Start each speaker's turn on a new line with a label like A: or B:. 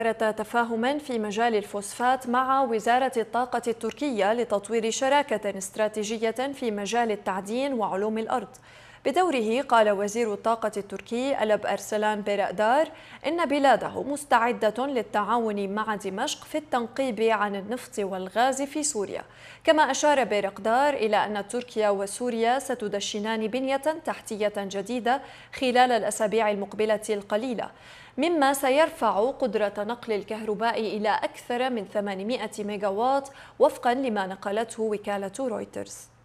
A: تفاهم في مجال الفوسفات مع وزارة الطاقة التركية لتطوير شراكة استراتيجية في مجال التعدين وعلوم الأرض. بدوره قال وزير الطاقة التركي ألب أرسلان بيرأدار إن بلاده مستعدة للتعاون مع دمشق في التنقيب عن النفط والغاز في سوريا. كما أشار بيرأدار إلى أن تركيا وسوريا ستدشنان بنية تحتية جديدة خلال الأسابيع المقبلة القليلة، مما سيرفع قدرة نقل الكهرباء إلى أكثر من 800 ميجاوات وفقا لما نقلته وكالة رويترز.